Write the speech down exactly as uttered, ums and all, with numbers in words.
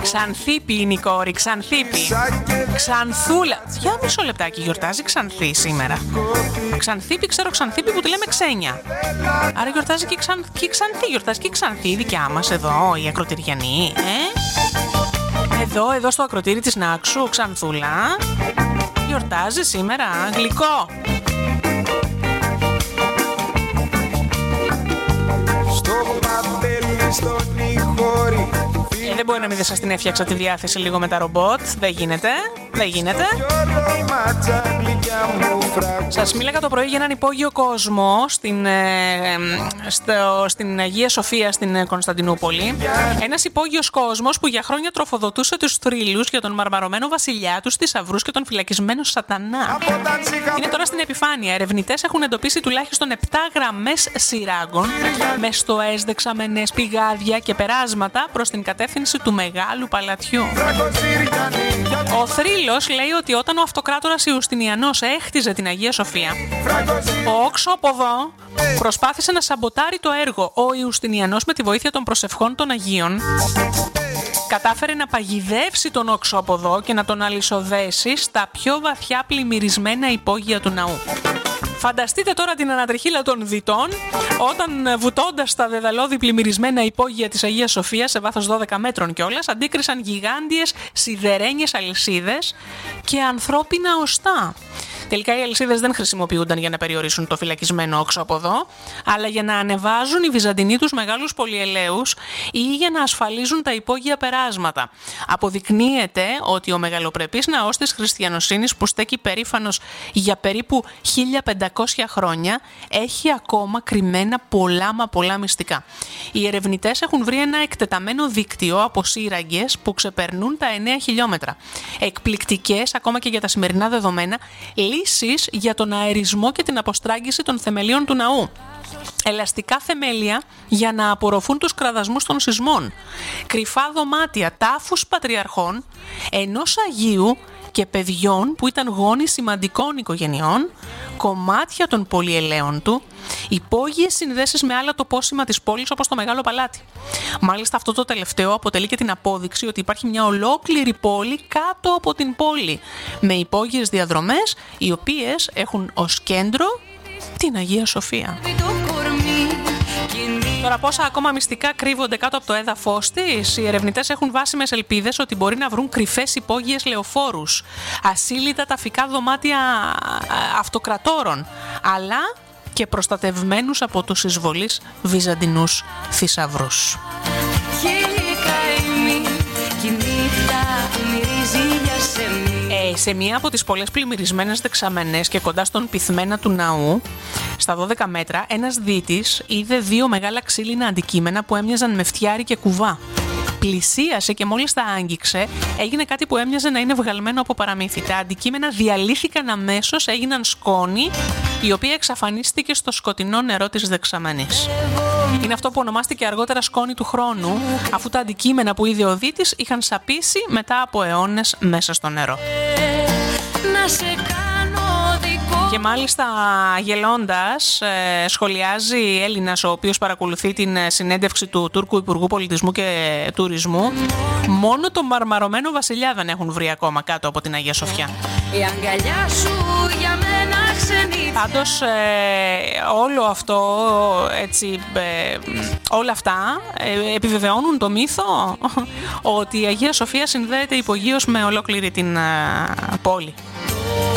Ξανθήπη είναι η κόρη, Ξανθήπη. Ξανθούλα. Για μισό λεπτάκι, γιορτάζει Ξανθή σήμερα. Ξανθήπη, ξέρω Ξανθήπη που τη λέμε Ξένια. Άρα γιορτάζει και, ξαν... και Ξανθή, γιορτάζει και Ξανθή, η δικιά μας εδώ, η ακροτηριανή. Ε? Εδώ, εδώ στο ακροτήρι της Νάξου, Ξανθούλα. Γιορτάζει σήμερα, γλυκό. Στο παπέλι, στον ηχόρι. Ε, δεν μπορεί να μην δεν σας την έφτιαξα τη διάθεση λίγο με τα ρομπότ. Δεν γίνεται, δεν γίνεται. Σας μίλαγα το πρωί για έναν υπόγειο κόσμο στην, ε, στο, στην Αγία Σοφία στην Κωνσταντινούπολη. Ένας υπόγειος κόσμος που για χρόνια τροφοδοτούσε τους θρύλους για τον μαρμαρωμένο βασιλιά, τους θησαυρούς και τον φυλακισμένο σατανά. Είναι τώρα στην επιφάνεια. Ερευνητές έχουν εντοπίσει τουλάχιστον επτά γραμμές σειράγκων με στοές, δεξαμενές, πηγάδια και περάσματα προς την κατεύθυνση του μεγάλου παλατιού. Ο θρύλος λέει ότι όταν ο αυτοκράτορας Ιουστινιανός έχτιζε την Αγία Σοφία, ο Όξο-Οποδό προσπάθησε να σαμποτάρει το έργο. Ο Ιουστινιανός με τη βοήθεια των προσευχών των Αγίων κατάφερε να παγιδεύσει τον Όξο-Οποδό και να τον αλυσοδέσει στα πιο βαθιά πλημμυρισμένα υπόγεια του ναού. Φανταστείτε τώρα την ανατριχύλα των δυτών όταν, βουτώντας στα δεδαλώδη πλημμυρισμένα υπόγεια της Αγίας Σοφίας σε βάθος δώδεκα μέτρων κιόλας, αντίκρισαν γιγάντιες σιδερένιες αλυσίδες και ανθρώπινα οστά. Τελικά οι αλυσίδες δεν χρησιμοποιούνταν για να περιορίσουν το φυλακισμένο Όξο-Οποδό, αλλά για να ανεβάζουν οι Βυζαντινοί τους μεγάλους πολυελαίους ή για να ασφαλίζουν τα υπόγεια περάσματα. Αποδεικνύεται ότι ο μεγαλοπρεπής ναός της χριστιανοσύνης που στέκει περήφανος για περίπου χίλια πεντακόσια χρόνια έχει ακόμα κρυμμένα πολλά μα πολλά μυστικά. Οι ερευνητές έχουν βρει ένα εκτεταμένο δίκτυο από σύραγγες που ξεπερνούν τα εννέα χιλιόμετρα. Εκπληκτικές ακόμα και για τα σημερινά δεδομένα λύσεις για τον αερισμό και την αποστράγγιση των θεμελίων του ναού. Ελαστικά θεμέλια για να απορροφούν τους κραδασμούς των σεισμών. Κρυφά δωμάτια τάφους πατριαρχών, ενός Αγίου και παιδιών που ήταν γόνοι σημαντικών οικογενειών, κομμάτια των πολυελαίων του, υπόγειες συνδέσεις με άλλα τοπόσημα της πόλης όπως το Μεγάλο Παλάτι. Μάλιστα αυτό το τελευταίο αποτελεί και την απόδειξη ότι υπάρχει μια ολόκληρη πόλη κάτω από την πόλη, με υπόγειες διαδρομές οι οποίες έχουν ως κέντρο την Αγία Σοφία. Τώρα πόσα ακόμα μυστικά κρύβονται κάτω από το έδαφος της, οι ερευνητές έχουν βάσιμες ελπίδες ότι μπορεί να βρουν κρυφές υπόγειες λεωφόρους, ασύλλητα ταφικά δωμάτια αυτοκρατόρων, αλλά και προστατευμένους από τους εισβολείς Βυζαντινούς θησαυρούς. Ε, σε μία από τις πολλές πλημμυρισμένες δεξαμενές και κοντά στον πυθμένα του ναού, στα δώδεκα μέτρα, ένας δίτης είδε δύο μεγάλα ξύλινα αντικείμενα που έμοιαζαν με φτιάρι και κουβά. Πλησίασε και μόλις τα άγγιξε, έγινε κάτι που έμοιαζε να είναι βγαλμένο από παραμύθι. Τα αντικείμενα διαλύθηκαν αμέσως, έγιναν σκόνη, η οποία εξαφανίστηκε στο σκοτεινό νερό της δεξαμενής. Είναι αυτό που ονομάστηκε αργότερα σκόνη του χρόνου, αφού τα αντικείμενα που είδε ο δίτης είχαν σαπίσει μετά από αιώνες μέσα στο νερό. Και μάλιστα γελώντας ε, σχολιάζει Έλληνας, ο οποίος παρακολουθεί την συνέντευξη του Τούρκου Υπουργού Πολιτισμού και Τουρισμού, μόνο το μαρμαρωμένο βασιλιά δεν έχουν βρει ακόμα κάτω από την Αγία Σοφιά. Η αγκαλιά σου για μένα ξενή. Πάντως ε, όλο αυτό, έτσι, ε, όλα αυτά ε, επιβεβαιώνουν το μύθο ότι η Αγία Σοφία συνδέεται υπογείως με ολόκληρη την ε, πόλη.